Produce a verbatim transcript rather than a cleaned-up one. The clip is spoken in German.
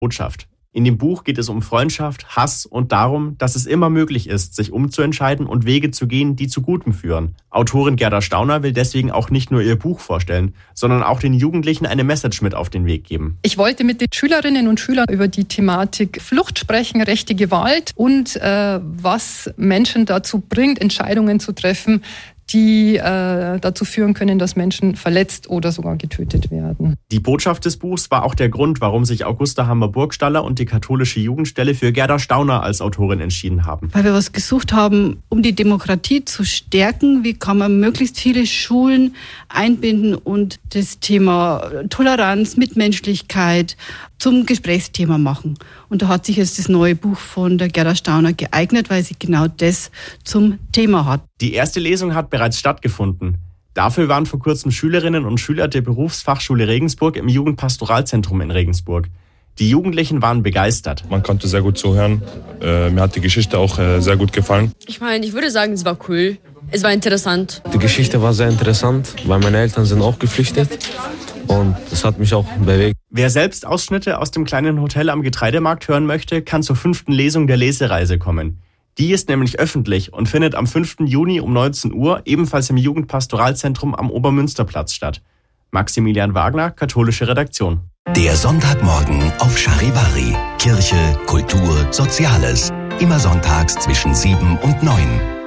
Botschaft. In dem Buch geht es um Freundschaft, Hass und darum, dass es immer möglich ist, sich umzuentscheiden und Wege zu gehen, die zu Gutem führen. Autorin Gerda Stauner will deswegen auch nicht nur ihr Buch vorstellen, sondern auch den Jugendlichen eine Message mit auf den Weg geben. Ich wollte mit den Schülerinnen und Schülern über die Thematik Flucht sprechen, rechte Gewalt und äh, was Menschen dazu bringt, Entscheidungen zu treffen, die äh, dazu führen können, dass Menschen verletzt oder sogar getötet werden. Die Botschaft des Buchs war auch der Grund, warum sich Augusta Hammer-Burgstaller und die katholische Jugendstelle für Gerda Stauner als Autorin entschieden haben. Weil wir was gesucht haben, um die Demokratie zu stärken. Wie kann man möglichst viele Schulen einbinden und das Thema Toleranz, Mitmenschlichkeit zum Gesprächsthema machen. Und da hat sich jetzt das neue Buch von der Gerda Stauner geeignet, weil sie genau das zum Thema hat. Die erste Lesung hat bereits stattgefunden. Dafür waren vor kurzem Schülerinnen und Schüler der Berufsfachschule Regensburg im Jugendpastoralzentrum in Regensburg. Die Jugendlichen waren begeistert. Man konnte sehr gut zuhören. Äh, mir hat die Geschichte auch äh, sehr gut gefallen. Ich meine, ich würde sagen, es war cool. Es war interessant. Die Geschichte war sehr interessant, weil meine Eltern sind auch geflüchtet. Und das hat mich auch bewegt. Wer selbst Ausschnitte aus dem kleinen Hotel am Getreidemarkt hören möchte, kann zur fünften Lesung der Lesereise kommen. Die ist nämlich öffentlich und findet am fünften Juni um neunzehn Uhr ebenfalls im Jugendpastoralzentrum am Obermünsterplatz statt. Maximilian Wagner, katholische Redaktion. Der Sonntagmorgen auf Charivari. Kirche, Kultur, Soziales. Immer sonntags zwischen sieben und neun.